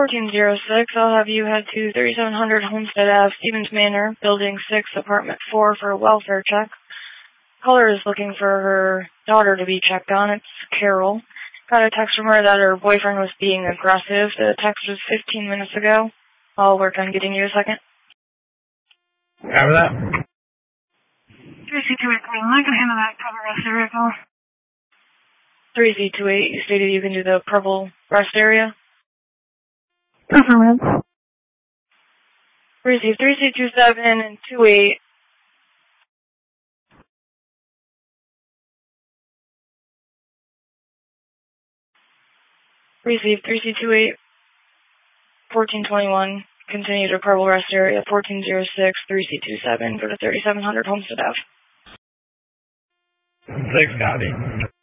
1406, I'll have you head to 3700 Homestead Ave, Stevens Manor, Building 6, Apartment 4 for a welfare check. Caller is looking for her daughter to be checked on. It's Carol. Got a text from her that her boyfriend was being aggressive. The text was 15 minutes ago. I'll work on getting you a second. Have that? 3C28 Green Line, can handle that cover rest area call. 3C28, you stated you can do the purple rest area. Affirmative. 3C27 and 28. Receive 3C28, 1421, continue to purple rest area, 1406, 3C27, go to 3700 Homestead Ave. 6 copy.